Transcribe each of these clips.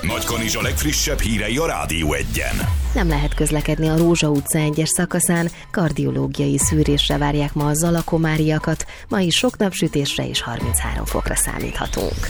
Nagykanizsa legfrissebb hírei a Rádió Egyen. Nem lehet közlekedni a Rózsa utca 1-es szakaszán, kardiológiai szűrésre várják ma a zalakomáriakat, ma is sok napsütésre és 33 fokra számíthatunk.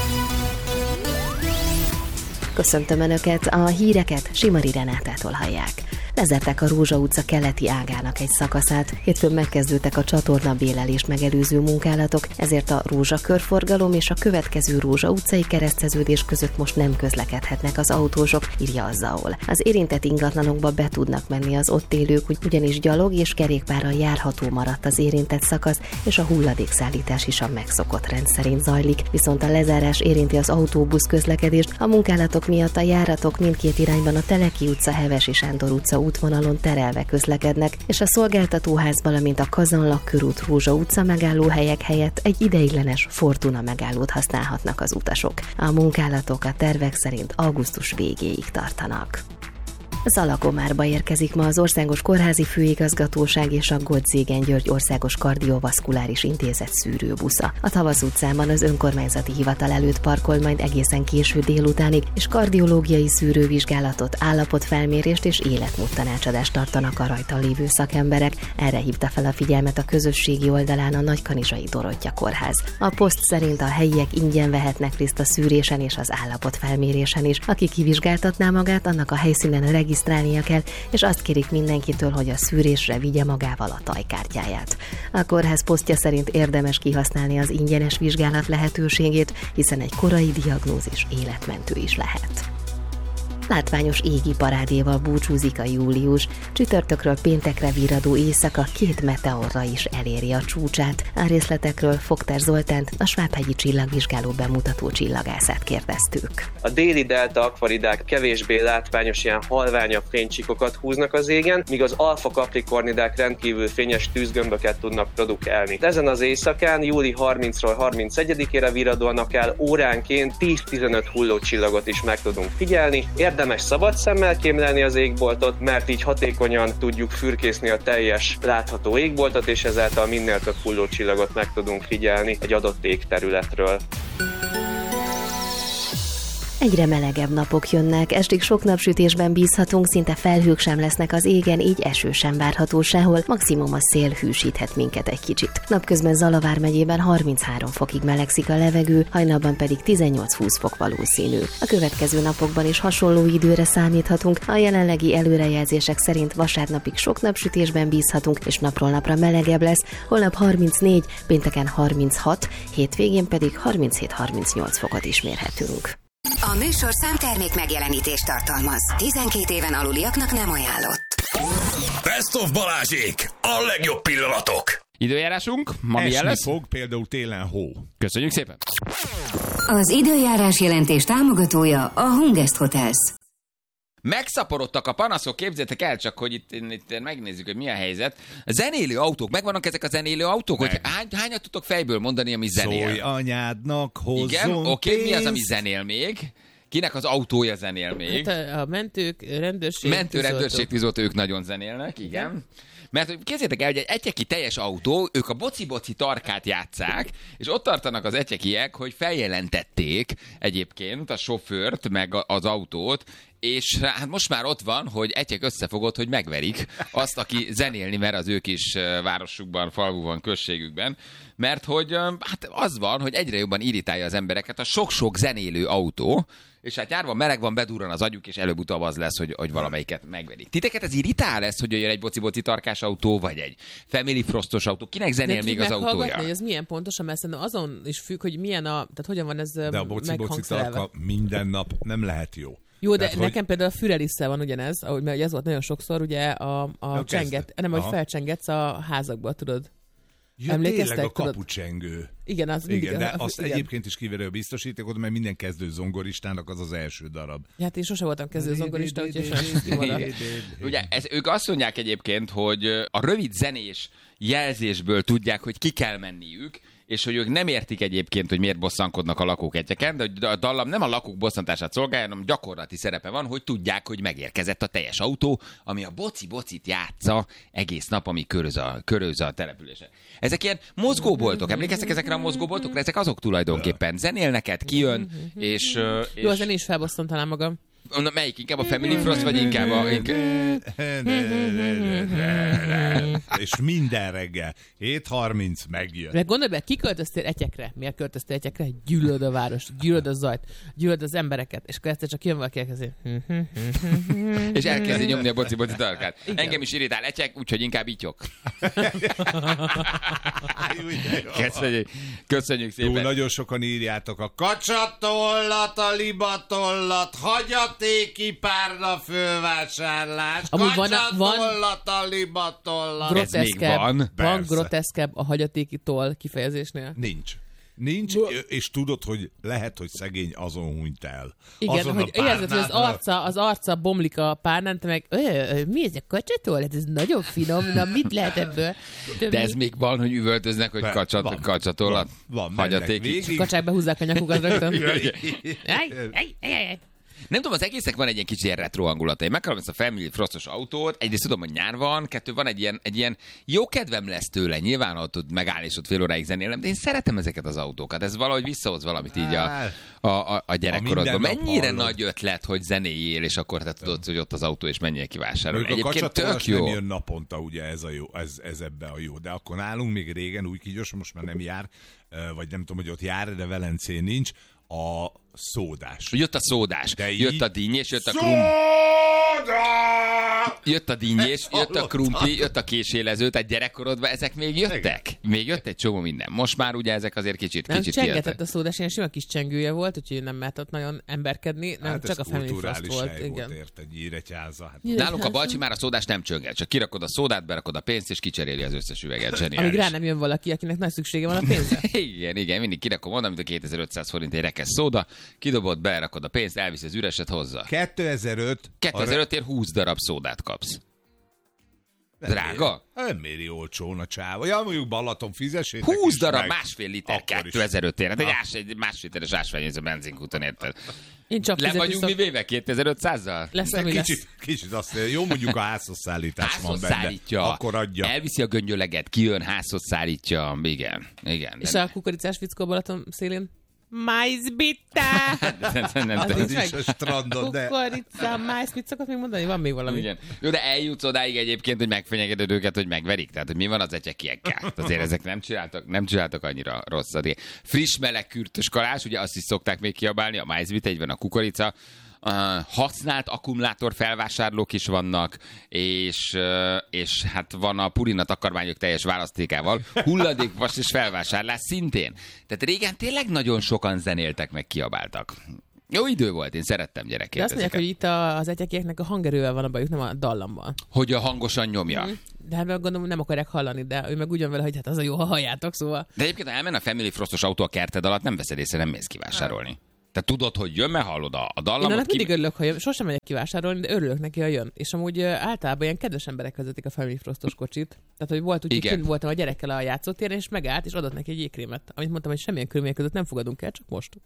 Köszöntöm Önöket, a híreket Simari Renátától hallják. Lezárták a Rózsa utca keleti ágának egy szakaszát. Hétfőn megkezdődtek a csatornabélelést megelőző munkálatok, ezért a Rózsa körforgalom és a következő Rózsa utcai kereszteződés között most nem közlekedhetnek az autósok, írja a ZAOL. Az érintett ingatlanokba be tudnak menni az ott élők, ugyanis gyalog és kerékpárral járható maradt az érintett szakasz, és a hulladékszállítás is a megszokott rend szerint zajlik, viszont a lezárás érinti az autóbusz közlekedést. A munkálatok miatt a járatok mindkét irányban a Teleki utca, Heves és Sándor utca útvonalon terelve közlekednek, és a szolgáltatóház, valamint a Kazanlak körút, Rózsa utca megállóhelyek helyett egy ideiglenes Fortuna megállót használhatnak az utasok. A munkálatok a tervek szerint augusztus végéig tartanak. Zalakomárba érkezik ma az Országos Kórházi Főigazgatóság és a Gottszégen György Országos Kardiovaszkuláris Intézet szűrőbusza. A Tavasz utcában az önkormányzati hivatal előtt parkol majd egészen késő délutánig, és kardiológiai szűrővizsgálatot, állapotfelmérést és életmódtanácsadást tartanak a rajta lévő szakemberek. Erre hívta fel a figyelmet a közösségi oldalán a Nagykanizsai Dorottya Kórház. A poszt szerint a helyiek ingyen vehetnek részt a szűrésen és az állapotfelmérésen is. Aki kivizsgáltatná magát, annak a helyszínen regisztrálnia kell, és azt kérik mindenkitől, hogy a szűrésre vigye magával a tajkártyáját. A kórház posztja szerint érdemes kihasználni az ingyenes vizsgálat lehetőségét, hiszen egy korai diagnózis életmentő is lehet. Látványos égi parádéval búcsúzik a július. Csütörtökről péntekre virradó éjszaka 2 meteorra is eléri a csúcsát. A részletekről Fogtár Zoltánt, a Svábhegyi Csillagvizsgáló bemutató csillagászát kérdeztük. A déli delta akvaridák kevésbé látványos, ilyen halványabb fénycsíkokat húznak az égen, míg az alfa kaprikornidák rendkívül fényes tűzgömböket tudnak produkálni. Ezen az éjszakán júli 30-ról 31-ére virradónak el óránként 10-15 hullócsillagot is meg tudunk figyelni. Érdemes szabad szemmel kémlelni az égboltot, mert így hatékonyan tudjuk fürkészni a teljes látható égboltot, és ezáltal minél több hullócsillagot meg tudunk figyelni egy adott égterületről. Egyre melegebb napok jönnek, estig sok napsütésben bízhatunk, szinte felhők sem lesznek az égen, így eső sem várható sehol, maximum a szél hűsíthet minket egy kicsit. Napközben Zalavár megyében 33 fokig melegszik a levegő, hajnalban pedig 18-20 fok valószínű. A következő napokban is hasonló időre számíthatunk, a jelenlegi előrejelzések szerint vasárnapig sok napsütésben bízhatunk, és napról napra melegebb lesz, holnap 34, pénteken 36, hétvégén pedig 37-38 fokot is mérhetünk. A műsorszám termék megjelenítést tartalmaz. 12 éven aluliaknak nem ajánlott. Best of Balázsék! A legjobb pillanatok! Időjárásunk, ma milyen lesz? Fog, például télen hó. Köszönjük szépen! Az időjárás jelentés támogatója a Hungest Hotels. Megszaporodtak a panaszok, képzeljétek el, csak hogy itt megnézzük, hogy mi a helyzet. A zenélő autók, megvannak ezek a zenélő autók? Hogy hányat tudtok fejből mondani, ami zenél? Szólj anyádnak, hozzon. Igen, oké, mi az, ami zenél még? Kinek az autója zenél még? Hát a mentők, rendőrség, tűzoltó, ők nagyon zenélnek, igen. Mert képzeljétek el, hogy egy etyeki teljes autó, ők a boci-boci tarkát játsszák, és ott tartanak az etyekiek, hogy feljelentették egyébként a sofőrt, meg az autót, és hát most már ott van, hogy egyek összefogott, hogy megverik azt, aki zenélni mer az ő kis városukban, falvúban, községükben, mert hogy hát az van, hogy egyre jobban irritálja az embereket a sok-sok zenélő autó, és hát nyárban meleg van, bedurran az agyuk, és előbb-utóbb az lesz, hogy valamelyiket megverik. Titeket ez irritál lesz, hogy jön egy boci-boci tarkás autó, vagy egy Family Frostos autó? Kinek zenél még az autója? Hogy ez milyen pontosan, mert szerintem azon is függ, hogy milyen tehát hogyan van ez de a boci-boci tarka minden nap nem lehet jó. Jó, de nekem például a fürelisszel van ugyanez, mert ez volt nagyon sokszor, ugye a csenget, nem, hogy felcsengetsz a házakba, tudod. Ja, emlékeztek? Tényleg a kapucsengő. Igen, az mindig. Igen, de azt egyébként is kiverő a biztosítékot, mert minden kezdő zongoristának az első darab. Hát én sose voltam kezdő zongorista, úgyhogy sajnos ugye ők azt mondják egyébként, hogy a rövid zenés jelzésből tudják, hogy ki kell menniük, és hogy ők nem értik egyébként, hogy miért bosszankodnak a lakók egyeken, de a dallam nem a lakók bosszantását szolgálja, hanem gyakorlati szerepe van, hogy tudják, hogy megérkezett a teljes autó, ami a boci-bocit játsza egész nap, ami köröz a településen. Ezek ilyen mozgóboltok. Emlékeztek ezekre a mozgóboltokra? Ezek azok tulajdonképpen. Zenél neked, kijön, és... Jó, azért én is felbosszant talán magam. Melyik? Inkább a Family Frost, vagy inkább a... És minden reggel 7:30 megjön. De gondolj be, ki költöztél Etyekre? Miért költöztél Etyekre? Gyűlöd a város, gyűlöd a zajt, gyűlöd az embereket, és akkor egyszer csak jön valaki elkezdi. És elkezdi nyomni a boci-boci tarkát. Engem is irritál Etyek, úgyhogy inkább ityok. Köszönjük szépen. Jó, nagyon sokan írjátok a kacsatollat, a libatollat, hagyatéki párna fölvásárlás, kacsatollat, a libatollat. Ez még van? Van groteszkebb a hagyatékitól kifejezésnél? Nincs, és tudod, hogy lehet, hogy szegény azon hunyt el. Igen, azon hogy érzed, hogy az arca bomlik a párnán, te meg, mi ez a kacsatól? Hát ez nagyon finom, na mit lehet ebből? De ez még van, hogy üvöltöznek, hogy kacsatollat, hagyatéki. Kacsák behúzzák a nyakukat rögtön. Nem tudom, az egésznek van egy ilyen kicsi retro hangulata. Én megkapom ezt a Family Frostos autót, egyrészt tudom, hogy nyár van, kettő van egy ilyen jó kedvem lesz tőle, nyilván ott tud megállni, és ott fél óráig zenélem, de én szeretem ezeket az autókat, ez valahogy visszahoz valamit így a gyerekkorodban. Mennyire nagy ötlet, hogy zenéljél, és akkor te tudod, hogy ott az autó, és menjél kivásárolni. Egyébként tök jó. Nem jön naponta, ugye ez a jó, ez ebbe a jó, de akkor nálunk még régen új Kígyos, most már nem jár, vagy nem tudom, hogy ott jár, de Velencén nincs, a szódás. Jött a szódás, jött a dinnyés, jött a jött a dinnyés, jött a krumpli, jött a késélező, tehát gyerekkorodban ezek még jöttek? Még jött egy csomó minden. Most már ugye ezek azért kicsit csengetett a szódás, ilyen sima kis csengője volt, úgyhogy nem mehetett nagyon emberkedni, nem csak a Family Frost volt. Igen. Érted, Nyíregyháza. Hát. Nálunk a Balcsi már a szódás nem csönget, csak kirakod a szódát, berakod a pénzt, és kicseréli az összes üveget. Zseniális. Amíg rá nem jön valaki, akinek nagy szüksége van a pénzre. igen, mindig kirakom oda, mint a 2500 forint egy rekesz szóda, kidobod, berakod a pénzt, elviszi az üreset hozzá. 2005-ért 20 darab szódát kapsz. Drága? Nem méri olcsón a csáva. Ja, mondjuk Balaton fizessétek 20 darab, másfél liter 2005-ért. Egy másfél literes ásványvíz a benzinkúton, érted? Le vagyunk mi véve 2500-zal? Kicsit azt jó, mondjuk a házhoz szállítás van benne. Szállítja. Akkor adja. Elviszi a göngyöleget, kijön, házhoz szállítja. Igen. És a kukoricás fickó Balaton szélén? Májzbitta! Az is a strandon, de... Kukorica, májz, mit szokott még mondani? Van még valami. Igen. Jó, de eljutsz odáig egyébként, hogy megfenyegeted őket, hogy megverik. Tehát, hogy mi van az etyekiekkel. Azért ezek nem csináltak annyira rosszat. Friss, meleg, kürtös kalás, ugye azt is szokták még kiabálni, a májzbitta, így van a kukorica. Használt akkumulátor felvásárlók is vannak, és hát van a Purina takarmányok teljes választékával, hulladékvas és felvásárlás szintén. Tehát régen tényleg nagyon sokan zenéltek, meg kiabáltak. Jó idő volt, én szerettem gyerekként. De azt mondják, hogy itt az etyekieknek a hangerővel van a bajuk, nem a dallamban. Hogy a hangosan nyomja. De hát gondolom nem akarják hallani, de ő meg ugyan vele, hogy hát az a jó, ha halljátok, szóval. De egyébként, ha elmen a Family Frostos autó a kerted alatt, nem veszed észre, nem mész kivásárolni. Te tudod, hogy jön, mert hallod a dallamot. Én annak mindig örülök, ha jön. Sosem megyek kivásárolni, de örülök neki, ha jön. És amúgy általában ilyen kedves emberek vezetik a Family Frostos kocsit. Tehát, hogy volt úgy, hogy kint voltam a gyerekkel a játszótéren, és megállt, és adott neki egy jégkrémet. Amit mondtam, hogy semmilyen körülmények között nem fogadunk el, csak most.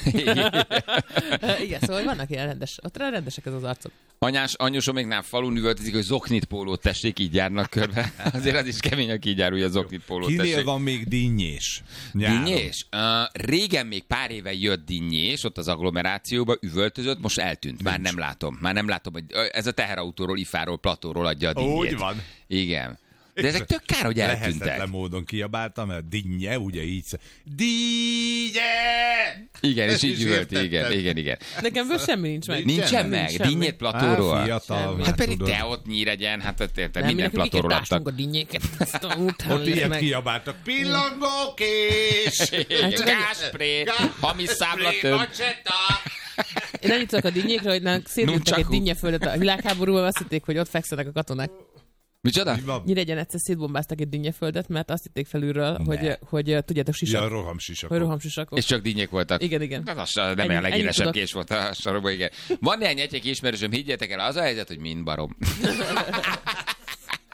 Igen, szóval vannak ilyen rendesek ez az arcok. Anyósoméknál falun üvöltözik, hogy zoknit pólót tessék, így járnak körbe. Azért az is kemény, aki így jár, hogy a zoknit pólót tessék. Kinél van még dinnyés? Dinnyés? Régen még pár éve jött dinnyés, ott az agglomerációba üvöltözött, most eltűnt. Már nem látom, hogy ez a teherautóról, ifáról, platóról adja a dinnyét. Úgy van. Igen. De ezek tök kár, hogy eltűntek. Lehetetlen módon kiabáltam, mert dinnye, ugye így dinnye! Igen, és így üvölt, igen. Nekem ből semmi nincs meg. Nincsen meg? Dinnyét platóról? Fiatal, hát pedig te ott Nyíregyen, hát érted, minden platóról adtak. A dinnyéket. Ott ilyet kiabáltak. Pillangókés! Gáspré! Hamis számlatöm! Én nem tudok a dinnyékre, hogy szétültek egy dinnyeföldet a világháborúban, azt hitték, hogy ott fekszenek a katonák. Micsoda? Nyíregyen egyszer szétbombáztak egy dinnyeföldet, mert azt hitték felülről, hogy tudjátok, sisak. Ja, rohamsisak. És csak dinnyék voltak. Igen. Az nem a legélesebb kés volt a sarokban, igen. Van néhány egyek ismerősöm, higgyétek el, az a helyzet, hogy mind barom.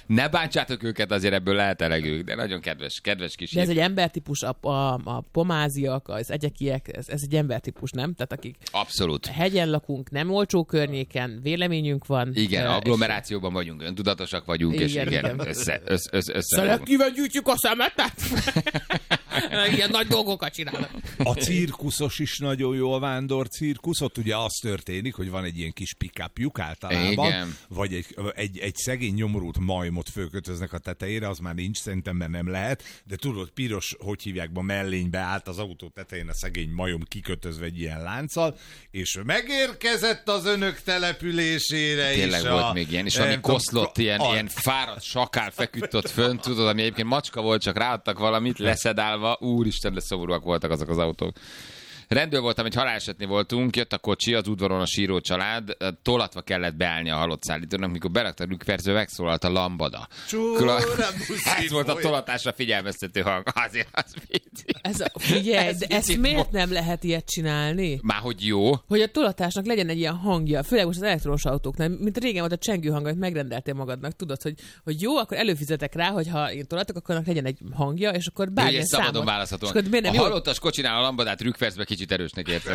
Ne bántsátok őket, azért ebből lehet elegük, de nagyon kedves kis. De ez egy embertípus, a pomáziak, az egyekiek, ez egy embertípus, nem? Tehát akik abszolút. Hegyen lakunk, nem olcsó környéken, véleményünk van. Igen, agglomerációban vagyunk, öntudatosak vagyunk, és igen. Szelektíven gyűjtjük a szemetet? Ilyen nagy dolgokat csinálnak. A cirkuszos is nagyon jó, a vándor cirkusz. Ott ugye az történik, hogy van egy ilyen kis pick-upjuk általában, igen. Vagy egy szegény nyomorult majmot fölkötöznek a tetejére, az már nincs, szerintem, mert nem lehet, de tudod, piros, hogy hívják, mellénybe állt az autó tetején a szegény majom kikötözve egy ilyen lánccal, és megérkezett az önök településére. Tényleg volt még ilyen, és ami koszlott, ilyen fáradt sakál feküdt ott fönt, tudod, ami egyébként macska volt, csak ráadtak valamit, leszedálva, úristen, de szomorúak voltak azok az autók. Rendőr voltam, egy halálesetnél voltunk, jött a kocsi, az udvaron a síró család, tolatva kellett beállni a halott szállítónak, mikor berakta a rükvercbe, megszólalt a lambada. Ez volt a tolatásra figyelmeztető hang. Azért az vicci. Figyelj, de ezt miért nem lehet ilyet csinálni? Már hogy jó. Hogy a tolatásnak legyen egy ilyen hangja, főleg most az elektromos autóknál, mint régen volt a csengő hang, amit megrendeltél magadnak, tudod, hogy jó, akkor előfizetek rá, hogy ha én tolatok, akkor legyen egy hangja, és akkor bármilyen számot. Szabadon választhatóan. A halottas kocsinál a lambadát rükvercbe kicsit erősnek értem.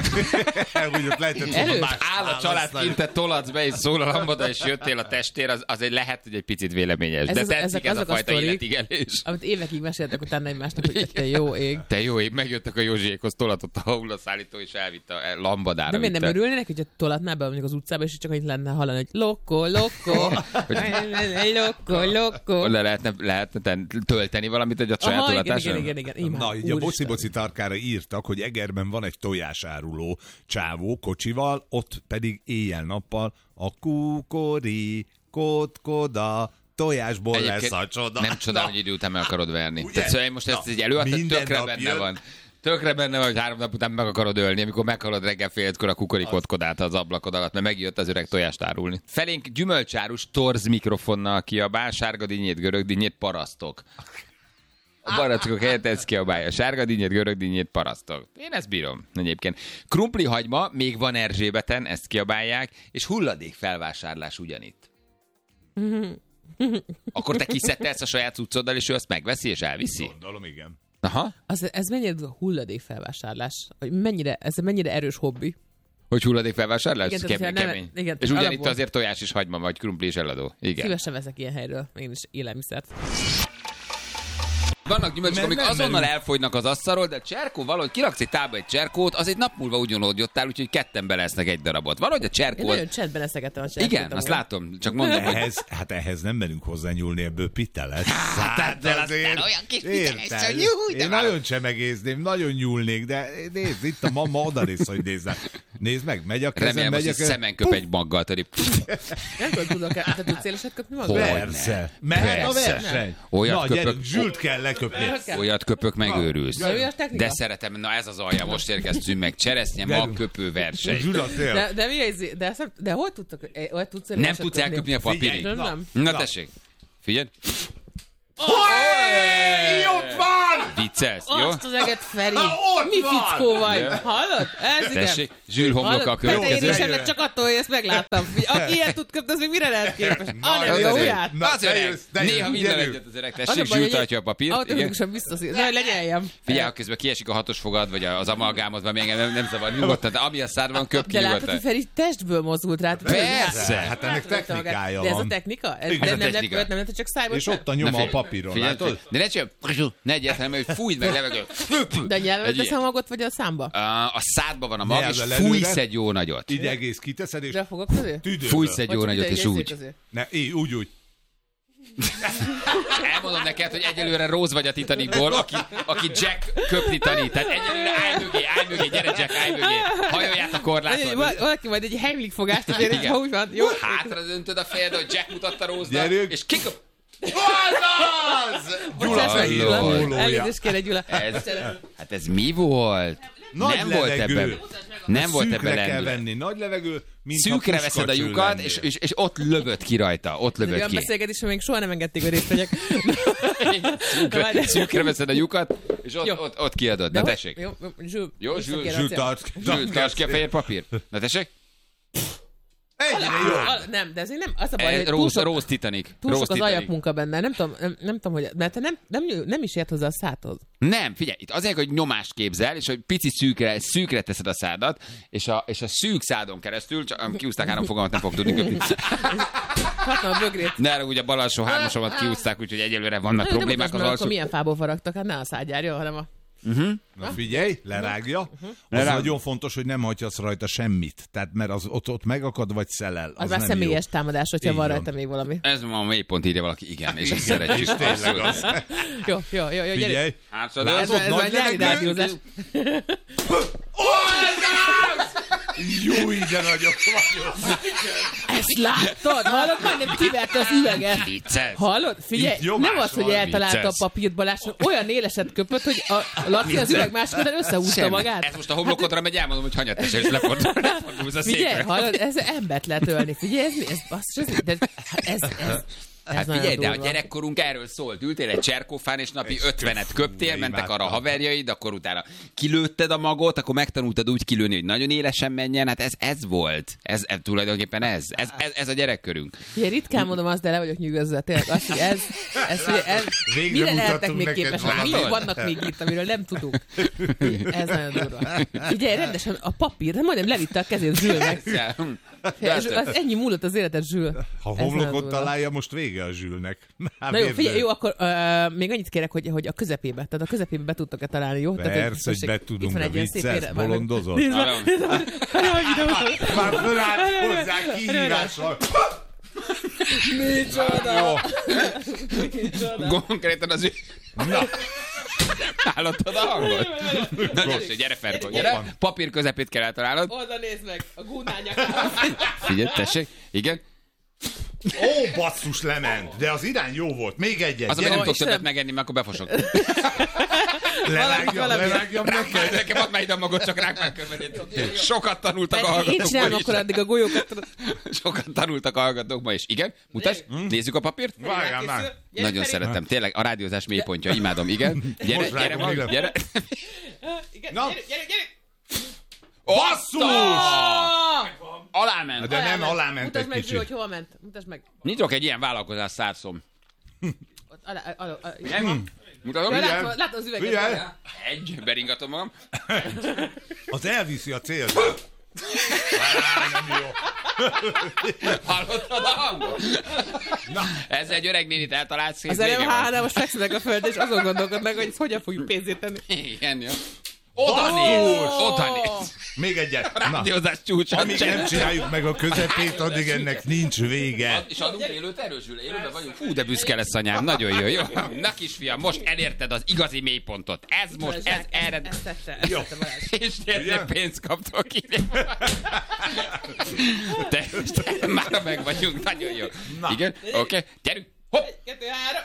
Áll a család kint, te tolatsz be, és szól a lambada, és jöttél a testér, az egy lehet, hogy egy picit véleményes. De tetszik ez a fajta életigelés. Amit évekig meséltek utána egymásnak, hogy te jó ég. Te jó ég, megjöttek a Józsiékhoz, tolatott a hullaszállító, és elvitte a lambadára. De miért nem örülnének, hogyha tolatnál be mondjuk az utcába, és csak annyit lenne hallani, hogy lokko. Lehetne tölteni valamit egy a saját tolatáson? Igen. Na, így a boci tarkára írtak, hogy Egerben van egy tojásáruló csávó kocsival, ott pedig éjjel-nappal a kukorikótkoda tojásból lesz a csoda. Nem csoda, hogy idő után meg akarod verni. Tehát szóval most ezt egy előadtad, tökre benne van. Tökre benne van, hogy 3 nap után meg akarod ölni, amikor meghallod reggel fél 5-kor a kukorikótkodát az ablakod alatt, mert megjött az öreg tojást árulni. Felénk gyümölcsárus torz mikrofonnal kiabál, sárga dinnyét, görög dinnyét, parasztok. A barackok helyett ez kiabálja. Sárga dinnyét, görög dinnyét, parasztok. Én ezt bírom egyébként. Krumpli hagyma, még van Erzsébeten, ezt kiabálják, és hulladék felvásárlás ugyanitt. Akkor te kiszedtelsz a saját cuccoddal, és ő azt megveszi, és elviszi? Gondolom, igen. Aha. Ez mennyire hulladék felvásárlás? Ez mennyire erős hobbi? Hogy hulladék felvásárlás? Igen, kemény. Igen, és ugyanitt azért tojás és hagyma, vagy krumpli és eladó. Igen. Szívesen veszek ilyen helyről, én is élelmiszert. Vannak gyümölcsök, amik azonnal elfogynak az asztalról, de cserkó valahogy kiraksz egy tálba egy cserkót, az egy nap múlva ugyanúgy ott áll, úgyhogy ketten belesznek egy darabot. Valahogy a cserkó... Én nagyon csendben eszegettem a cserkót. Igen, azt látom, csak mondom, hogy... Ehhez nem merünk hozzányúlni, ebből pitelet. De aztán olyan kis piteles, hogy nyújt. Én nagyon csemegézném, nagyon nyúlnék, de nézd, itt a mama odanéz, hogy nézd meg, megy a kezem, remélem, megy a kezem. Szemen köp egy maggal, törik. Nem tudok, te tudsz éleset köpni magad? Persze. Mehet a verseny. Olyat köpök. Zsült kell leköpni. Olyat köpök, megőrülsz. De szeretem, na ez az alja, most érkeztünk meg. Cseresznye, magköpő verseny. De mi ez? De hol tudsz nem tudsz elköpni a papírig. Na tessék. Figyelj. Ott van! Viccelsz, jó? Azt az eget, Feri! Mi fickó vagy? Hallod? Ez igen. Tessék, Zsűr homloka a következő. Én is ennek csak attól, hogy ezt megláttam. Aki ilyet tud köpni, az még mire lehet képes? Nem jó ujját. Az öreg. Néha minden egyet az öreg. Tessék, Zsűr tartja a papírt. Automatikusan visszaszír. Na, legyen ilyen. Figyelj, közben kiesik a 6-os fogad, vagy az amalgámot, vagy engem nem zavar nyugodtan, de ami a szádban köp ki nyugodtan. De látod, hogy Feri testből mozult rá. Persze. Hát ennek technikája van. De ez a technika? Nem, csak szájban. És ott a nyoma a papíron. De ne csak, ne egyáltalán, hogy fújd meg levegő. De nyelvbe teszem a magot, vagy a számba? A szádba van a mag, és fújsz egy jó nagyot. Így egész kiteszed, és... De a fogak közé? Fújsz egy jó nagyot, és úgy. Ne, úgy. Elmondom neked, hogy egyelőre Rose vagy a Titanicból, aki Jack köpni tanít. Tehát egyelőre állj mögé, gyere Jack, állj mögé. Hajolját a korláton. Valaki majd egy Heimlich fogást azért, ha úgy van. Jó. Hátra döntöd a fejed, hogy Jack mutatta Rose-nak, és kiköp. Gyula! Elnézést kérek, Gyula. Hát ez mi volt? Nem volt ebben. Nem volt ebben kell venni. Nagy levegő, mint szűkre veszed a lyukat, és ott lövöd ki rajta. Ott lövöd ki. Olyan beszélgetés, hogy még soha nem engedték, hogy részt vegyek. Szűkre veszed a lyukat, és ott kiadod. Na tessék. Zsül, tarts ki a fehér papírt. Na tessék. Nem, de ez nem, az a baj, hogy Rose Titanic. Túl sok az ajakmunka benne, nem tudom, hogy, mert te nem is ért hozzá a szádhoz. Nem, figyelj, itt azért, hogy nyomást képzel, és hogy pici szűkre teszed a szádat, és a szűk szádon keresztül, csak kiúzták 3 fogalmat, nem fog tudni köpni. Hát a bögrét. De ugye a bal alsó 3-asomat kiúzták, úgyhogy egyelőre vannak problémák az alsó. Akkor milyen fából faragtak? Hát ne a szágyárja, hanem a... Na figyelj, lerágja. Az nagyon fontos, hogy nem hagyhatsz rajta semmit. Tehát mert az ott megakad, vagy szelel. Az már személyes támadás, hogyha van rajta még valami. Ez ma a mélypont, írja valaki, igen, és ezt szeretjük. Jó, figyelj. Hátszadás. Ez már nyári rádiózás. Jó, de nagyok vagyok. Ezt láttad? Hallod? Majdnem kiverte az üveget. Vicces. Hallod? Figyelj, nem az, hogy eltalálta a papírt Balázs, olyan éleset köpött, hogy a Laci az üveg másik után összehúzta magát. Ez most a homlokodra megy, elmondom, hogy hanyat tessél, és lefordulsz a székre. Figyelj, hallod, ez embert lehet ölni. Figyelj, ez Hát figyelj, de a gyerekkorunk erről szólt. Ültél egy cserkófán, és napi 50-et köptél, mentek arra a haverjaid, akkor utána kilőtted a magot, akkor megtanultad úgy kilőni, hogy nagyon élesen menjen. Hát ez volt. Ez tulajdonképpen ez a gyerekkörünk. Ugye ritkán mondom azt, de le vagyok nyűgözve. Tényleg azt, hogy ez mire lehetnek még képesek? Mi vannak még itt, amiről nem tudunk? Ez nagyon durva. Figyelj, rendesen a papír, majdnem levitte a kezét Zsülnek. Ennyi múlott az életed, Zsül. Ha homlokot találja, most vége a Zsülnek. Na jó, figyelj, jó, akkor még annyit kérek, hogy a közepébe. Tehát a közepébe be tudtok-e találni, jó? Persze, hogy be tudunk, a vicces, bolondozol. Már fölállt hozzá kihívással. Micsoda! Konkrétan az ő... Na. Hallottad a hangot? Na gyere Ferko, gyere. Papír közepét kell eltalálnod. Oda nézd meg, a gúnányakára. Figyelj, tessék, igen. Ó, basszus, lement, de az irány jó volt. Még egyet. Az, ami nem tudok többet megenni, mert akkor befosok. Lerágjam neked. Nekem add már ide a magot, csak rák már követ. Sokat tanultak a hallgatók. Én csinálom akkor addig a golyókat. Sokat tanultak a hallgatók ma, és igen, mutasd, nézzük a papírt. Várjál már. Nagyon szeretem, tényleg a rádiózás mélypontja, imádom, igen. Gyere. Gyere. Basszus! Aláment. De nem aláment Mutasd egy meg, kicsit. hogy hova ment. Mutasd meg. Nyitok egy ilyen vállalkozás szárszom. Mutatom? Látom az üveget. Figyelj! Beringatom magam. Az elviszi a célt. Nem jó. Hallottad a hangot? Na. Ezzel egy öreg nénit eltalálsz. Az előbb most fekszenek a föld, és azon gondolkodnak, hogy hogyan fogjuk pénzét tenni. Igen, jó. Oda néz! Még egyet. A rádiózás csúcsa. Amíg nem csináljuk meg a közepét, addig ennek nincs vége. És adunk élőt erősül, élőben vagyunk. Fú, de büszke lesz anyám, nagyon jó. Na kisfiam, most elérted az igazi mélypontot. Ez most, ez erre. Jó. És tényleg pénzt kaptok ide. Te, már meg vagyunk, nagyon jó. Igen, oké, gyerünk. Hopp. 2, 3.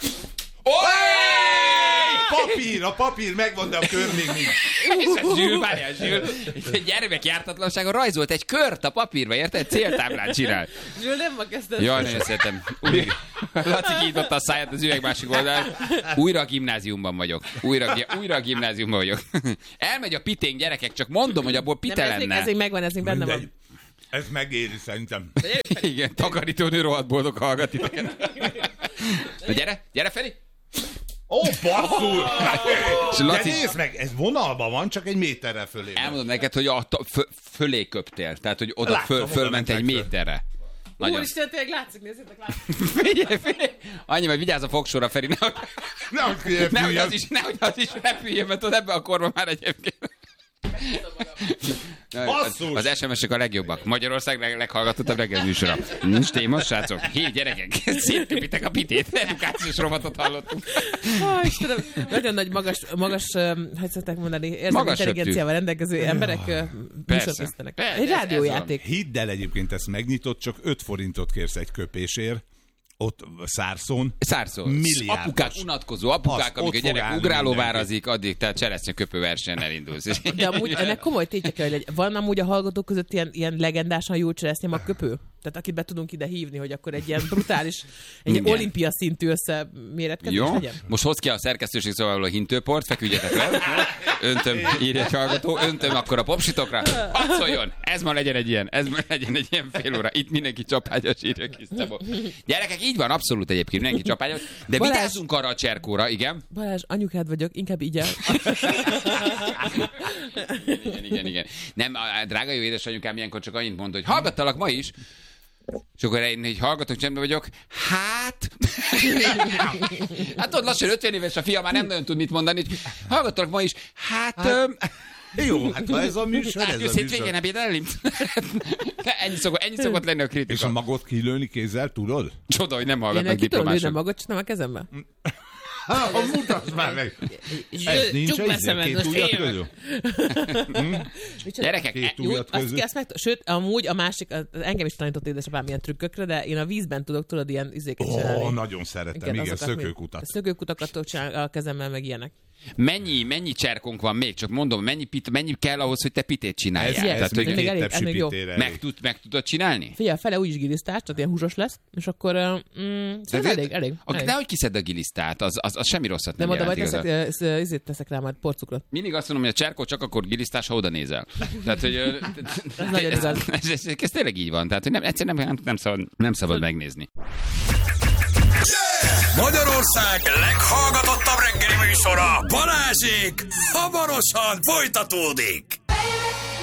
A papír megvan, de a kör még nincs. Zsül, várjál, Zsül. Egy gyermek jártatlansága rajzolt egy kört a papírba, érted? Céltáblát csinál. Zsül, nem ma kezdett. Jaj, nagyon szeretem. Laci kinyitotta a száját az üveg másik oldalán. Újra a gimnáziumban vagyok. Újra a gimnáziumban vagyok. Elmegy a piténk, gyerekek, csak mondom, hogy abból pite lenne. Ez még megvan, ez még benne van. Ez megéri szerintem. Igen, takarítónő rohadt boldog hallgat titeket. Na gyere Feri! Ó, basszus! De nézd meg, ez vonalban van, csak egy méterre fölé. Elmondom neked, hogy fölé köptél. Tehát, hogy oda fölment egy méterre. Úristen, tényleg látszik, nézzétek, Figyelj. Annyi, majd vigyázz a fogsorra, Feri. Nehogy az is repüljön, mert ott ebben a korban már egyébként. Az SMS-ek a legjobbak. Magyarország leghallgatottabb reggel műsora. Nincs téma, srácok. Hé, gyerekek, szétköpitek a pitét. Edukációs rovatot hallottunk. Istenem, nagyon nagy magas, hogy szokták mondani, érzelmi intelligenciával rendelkező emberek műsort készítenek. Egy rádiójáték. Hidd el, egyébként ezt megnyitott, csak 5 forintot kérsz egy köpésért. Ott Szárszón. Milliárdos. Apukák, unatkozó apukák, amíg a gyerek ugrálóvárazik, addig, tehát cseresznyeköpő versenyen elindulsz. De amúgy ennek komoly tétje kell, hogy van amúgy a hallgatók között ilyen legendásan jó cseresznyemag köpő? Tehát akit be tudunk ide hívni, hogy akkor egy ilyen brutális, egy olimpia szintű összeméretkezés legyen. Most hoz ki a szerkesztőség szolgáló hintőport, feküdjetek le. Öntöm, írja egy hallgató, öntöm akkor a popsitokra. Hadd szóljon! Ez ma legyen egy ilyen fél óra. Itt mindenki csapágyas, írja Kisztában. Gyerekek, így van, abszolút egyébként mindenki csapágyas. De Balázs, vigyázzunk arra a cserkóra, igen? Balázs, anyukád vagyok, inkább így el. Igen. Nem, a drága jó édesanyukám ilyenkor csak annyit mond, hogy hallgattalak ma is, és akkor én így hallgatok, csendben vagyok, hát ott lassan 50 éves a fia, már nem nagyon tud mit mondani, hallgattalak ma is, jó, hát ha ez a műsor, ez a műsor. Hétvégén ebédelni? Ennyi szokott lenni a kritika. És a magot kilőni kézzel, tudod? Csoda, hogy nem hallgatnak diplomások. Én a magot csinálom a kezembe. Mutasd már meg! Ez nincs két ujjat közül? Gyerekek, sőt, amúgy a másik, engem is tanított édesapám ilyen trükkökre, de én a vízben tudod ilyen izéket csinálni. Nagyon szeretem, igen, szökőkutat. Szökőkutakat tudok csinálni a kezemmel, meg ilyenek. Mennyi cserkónk van még? Csak mondom, mennyi kell ahhoz, hogy te pitét csináljál? Ez még jó. Meg tudod csinálni? Figyelj, fele úgyis gilisztás, tehát ilyen húsos lesz, és akkor elég. Nehogy kiszed a gilisztát, az semmi rosszat nem jelent. De majd teszek rá majd porcukrot. Mindig azt mondom, hogy a cserkó csak akkor gilisztás, ha oda nézel. Tehát, hogy ez tényleg így van. Tehát, hogy egyszerűen nem szabad megnézni. Magyarország leghallgatottabb reggeli műsora, Balázsék hamarosan folytatódik.